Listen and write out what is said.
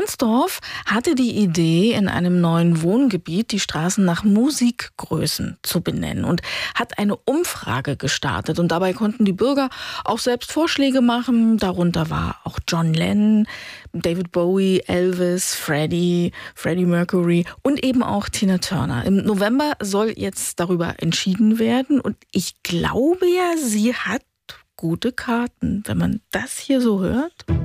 Bernsdorf hatte die Idee, in einem neuen Wohngebiet die Straßen nach Musikgrößen zu benennen und hat eine Umfrage gestartet. Und dabei konnten die Bürger auch selbst Vorschläge machen. Darunter war auch John Lennon, David Bowie, Elvis, Freddie Mercury und eben auch Tina Turner. Im November soll jetzt darüber entschieden werden. Und ich glaube ja, sie hat gute Karten, wenn man das hier so hört.